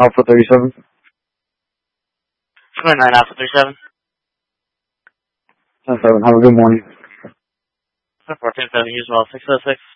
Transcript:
Alpha 37. 29 Alpha 37. 10-7, have a good morning. 14-7, use well 606.